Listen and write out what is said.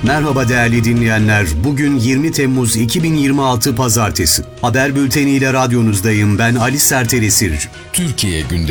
Merhaba değerli dinleyenler. Bugün 20 Temmuz 2026 Pazartesi. Haber bülteniyle radyonuzdayım. Ben Ali Sertel Esirci. Türkiye gündemi.